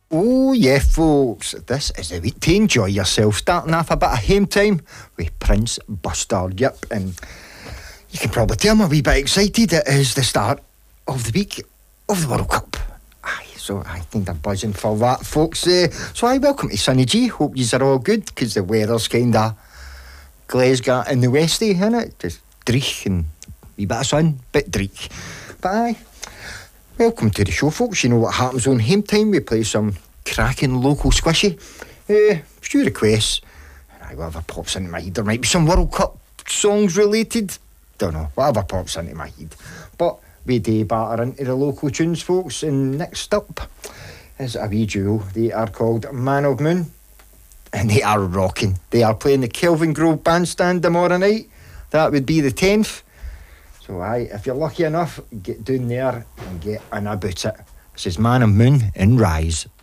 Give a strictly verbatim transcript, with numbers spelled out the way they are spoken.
Oh yeah, folks, this is the week to enjoy yourself. Starting off a bit of home time with Prince Buster. Yep, and you can probably tell I'm a wee bit excited. It is the start of the week of the World Cup. Aye, so I think I'm buzzing for that, folks. Uh, so I welcome to Sunny G. Hope yous are all good, because the weather's kinda Glasgow in the westy, innit? Just dreich and a wee bit of sun, bit dreich. But aye. Welcome to the show, folks. You know what happens on Home Time. We play some cracking local squishy. Uh, few requests. And whatever pops into my head. There might be some World Cup songs related. Don't know. Whatever pops into my head. But we do batter into the local tunes, folks. And next up is a wee duo. They are called Man of Moon. And they are rocking. They are playing the Kelvin Grove Bandstand tomorrow night. That would be the tenth. So aye, if you're lucky enough, get down there and get in about it. This is Man of Moon and Rise.